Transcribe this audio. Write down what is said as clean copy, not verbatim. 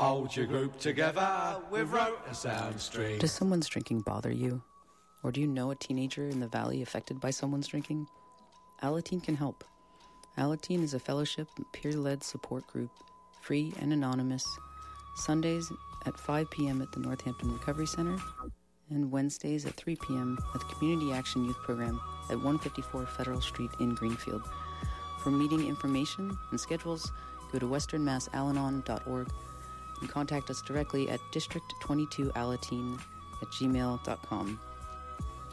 Hold your group together with Rota Sound Stream. Does someone's drinking bother you? Or do you know a teenager in the Valley affected by someone's drinking? Alateen can help. Alateen is a fellowship and peer-led support group, free and anonymous, Sundays at 5 p.m. at the Northampton Recovery Center, and Wednesdays at 3 p.m. at the Community Action Youth Program at 154 Federal Street in Greenfield. For meeting information and schedules, go to westernmassalanon.org and contact us directly at district22alateen@gmail.com.